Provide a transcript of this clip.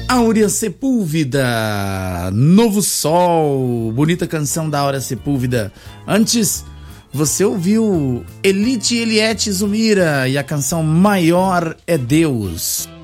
Áurea Sepúlveda, Novo Sol, bonita canção da Áurea Sepúlveda. Antes, você ouviu Elite Eliette Zumira e a canção Maior é Deus.